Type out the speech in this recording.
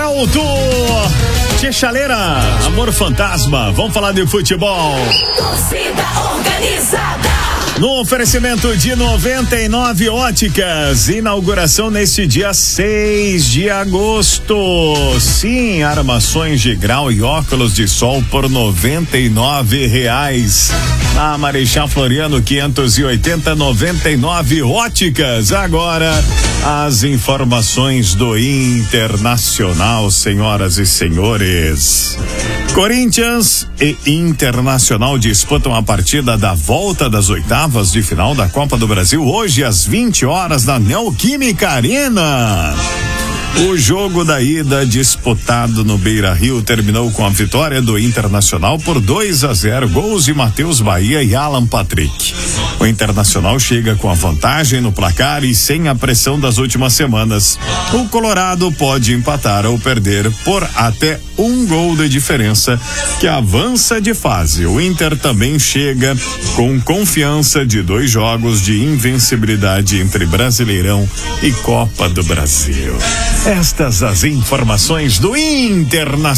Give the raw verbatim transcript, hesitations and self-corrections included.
alto. Tia Chaleira, amor fantasma. Vamos falar de futebol. Torcida organizada. No oferecimento de noventa e nove Óticas, inauguração neste dia seis de agosto. Sim, armações de grau e óculos de sol por noventa e nove reais. Na Marechal Floriano quinhentos e oitenta, noventa e nove Óticas. Agora as informações do Internacional, senhoras e senhores. Corinthians e Internacional disputam a partida da volta das oitavas de final da Copa do Brasil hoje às vinte horas na Neoquímica Arena. O jogo da ida disputado no Beira-Rio terminou com a vitória do Internacional por dois a zero, gols de Matheus Bahia e Alan Patrick. O Internacional chega com a vantagem no placar e sem a pressão das últimas semanas. O Colorado pode empatar ou perder por até um gol de diferença, que avança de fase. O Inter também chega com confiança de dois jogos de invencibilidade entre Brasileirão e Copa do Brasil. Estas as informações do Internacional.